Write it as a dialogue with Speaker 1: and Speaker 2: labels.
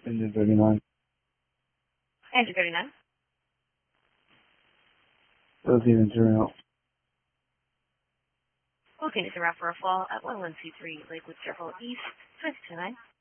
Speaker 1: Engine 39.
Speaker 2: Engine 39.
Speaker 1: Located in out.
Speaker 2: Located around for a fall at 1123 Lakewood Circle East, 529.